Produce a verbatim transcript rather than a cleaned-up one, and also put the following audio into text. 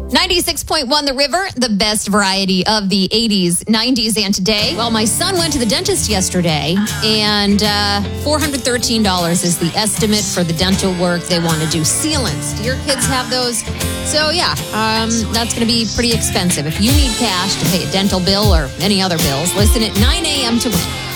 ninety-six point one The River, the best variety of the eighties, nineties, and today. Well, my son went to the dentist yesterday, and uh, four hundred thirteen dollars is the estimate for the dental work. They want to do sealants. Do your kids have those? So, yeah, um, that's going to be pretty expensive. If you need cash to pay a dental bill or any other bills, listen at nine a.m. to win.